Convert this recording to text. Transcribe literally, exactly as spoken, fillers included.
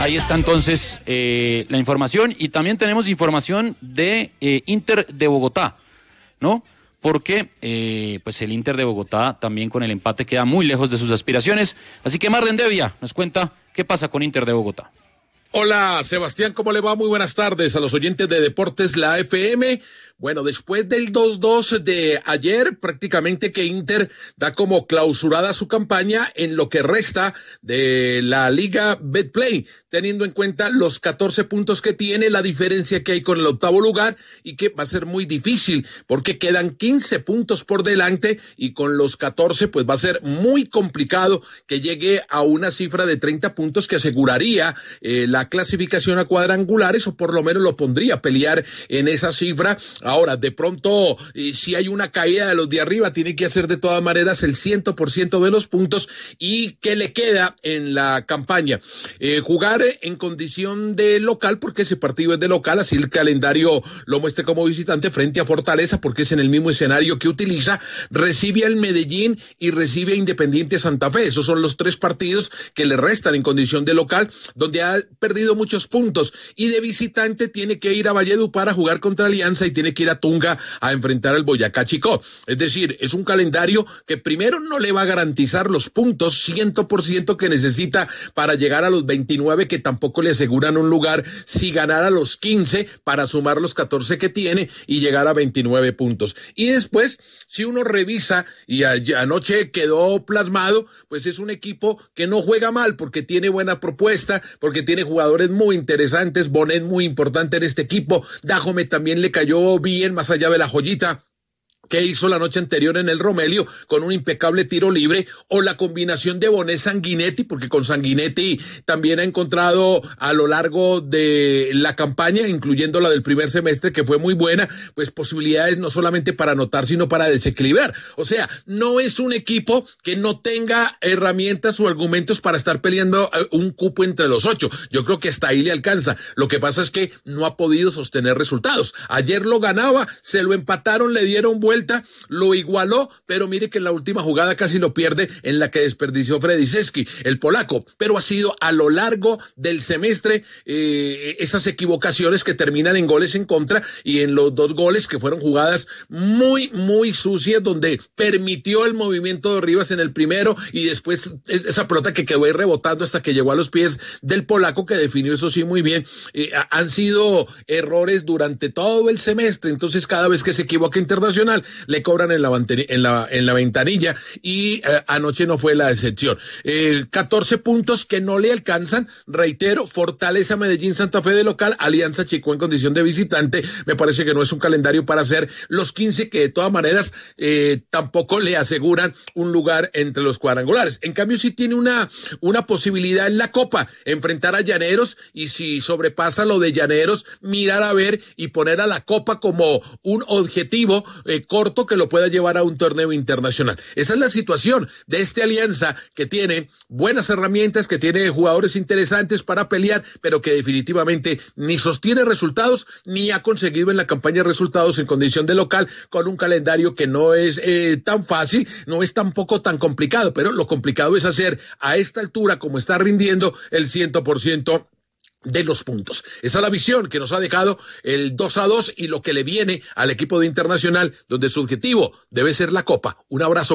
Ahí está entonces eh, la información, y también tenemos información de eh, Inter de Bogotá, ¿no? Porque eh, pues el Inter de Bogotá también con el empate queda muy lejos de sus aspiraciones. Así que Marlen Devia nos cuenta qué pasa con Inter de Bogotá. Hola Sebastián, ¿cómo le va? Muy buenas tardes a los oyentes de Deportes La F M. Bueno, después del dos dos de ayer, prácticamente que Inter da como clausurada su campaña en lo que resta de la Liga Betplay, teniendo en cuenta los catorce puntos que tiene, la diferencia que hay con el octavo lugar, y que va a ser muy difícil porque quedan quince puntos por delante, y con los catorce pues va a ser muy complicado que llegue a una cifra de treinta puntos que aseguraría eh, la clasificación a cuadrangulares, o por lo menos lo pondría a pelear en esa cifra. Ahora, de pronto, eh, si hay una caída de los de arriba, tiene que hacer de todas maneras el cien por ciento de los puntos. ¿Y qué le queda en la campaña? Eh, jugar en condición de local, porque ese partido es de local, así el calendario lo muestre como visitante, frente a Fortaleza, porque es en el mismo escenario que utiliza. Recibe al Medellín y recibe a Independiente Santa Fe. Esos son los tres partidos que le restan en condición de local, donde ha perdido muchos puntos. Y de visitante tiene que ir a Valledupar a jugar contra Alianza, y tiene que ir a Tunga a enfrentar al Boyacá Chicó. Es decir, es un calendario que primero no le va a garantizar los puntos cien por ciento que necesita para llegar a los veintinueve, que tampoco le aseguran un lugar si ganara los quince para sumar los catorce que tiene y llegar a veintinueve puntos. Y después, si uno revisa, y anoche quedó plasmado, pues es un equipo que no juega mal, porque tiene buena propuesta, porque tiene jugadores muy interesantes. Bonet muy importante en este equipo. Dajome también le cayó bien, más allá de la joyita que hizo la noche anterior en el Romelio con un impecable tiro libre, o la combinación de Bonet Sanguinetti, porque con Sanguinetti también ha encontrado a lo largo de la campaña, incluyendo la del primer semestre, que fue muy buena, pues posibilidades no solamente para anotar, sino para desequilibrar. O sea, no es un equipo que no tenga herramientas o argumentos para estar peleando un cupo entre los ocho. Yo creo que hasta ahí le alcanza. Lo que pasa es que no ha podido sostener resultados. Ayer lo ganaba, se lo empataron, le dieron vuelta, lo igualó, pero mire que en la última jugada casi lo pierde, en la que desperdició Fredisewski, el polaco. Pero ha sido a lo largo del semestre eh, esas equivocaciones que terminan en goles en contra, y en los dos goles que fueron jugadas muy, muy sucias, donde permitió el movimiento de Rivas en el primero, y después esa pelota que quedó ahí rebotando hasta que llegó a los pies del polaco, que definió eso sí muy bien. Eh, han sido errores durante todo el semestre, entonces cada vez que se equivoca Internacional le cobran en la, en la, en la ventanilla, y eh, anoche no fue la excepción. Eh, catorce puntos que no le alcanzan, reitero, Fortaleza, Medellín, Santa Fe de local, Alianza Chicó en condición de visitante. Me parece que no es un calendario para hacer los quince, que de todas maneras eh, tampoco le aseguran un lugar entre los cuadrangulares. En cambio, sí tiene una, una posibilidad en la Copa, enfrentar a Llaneros, y si sobrepasa lo de Llaneros, mirar a ver y poner a la Copa como un objetivo eh, corto que lo pueda llevar a un torneo internacional. Esa es la situación de esta Alianza, que tiene buenas herramientas, que tiene jugadores interesantes para pelear, pero que definitivamente ni sostiene resultados, ni ha conseguido en la campaña resultados en condición de local, con un calendario que no es eh, tan fácil, no es tampoco tan complicado, pero lo complicado es hacer a esta altura, como está rindiendo, el cien por ciento de los puntos. Esa es la visión que nos ha dejado el dos a dos y lo que le viene al equipo de Internacional, donde su objetivo debe ser la Copa. Un abrazo.